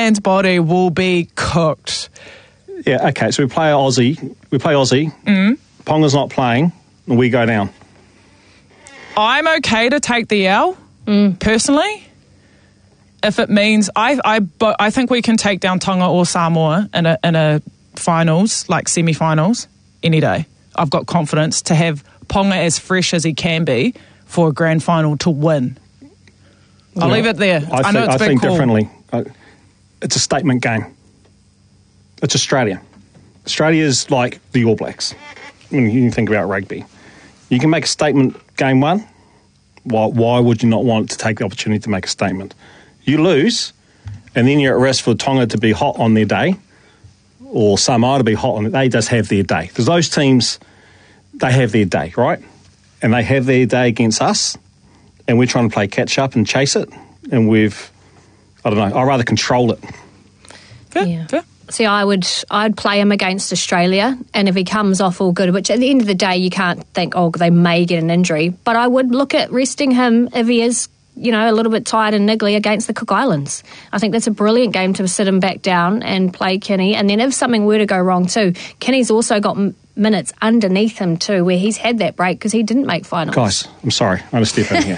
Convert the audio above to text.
Queensland's body will be cooked. Yeah, okay, so we play Aussie. Ponga's not playing, and we go down. I'm okay to take the L, personally, if it means I think we can take down Tonga or Samoa in a finals, like semi-finals, any day. I've got confidence to have Ponga as fresh as he can be for a grand final to win. I'll leave it there. I know it's a big think call. Differently. It's a statement game. It's Australia. Australia is like the All Blacks when you think about rugby. You can make a statement game one. Why would you not want to take the opportunity to make a statement? You lose, and then you're at risk for Tonga to be hot on their day, or Samoa to be hot on their day. They just have their day. Because those teams, they have their day, right? And they have their day against us, and we're trying to play catch up and chase it, and I'd rather control it. Fair. See, I'd play him against Australia, and if he comes off all good, which at the end of the day you can't think, they may get an injury, but I would look at resting him if he is, a little bit tired and niggly against the Cook Islands. I think that's a brilliant game to sit him back down and play Kenny, and then if something were to go wrong too, Kenny's also got minutes underneath him too, where he's had that break because he didn't make finals. Guys, I'm sorry, I'm going to step in here.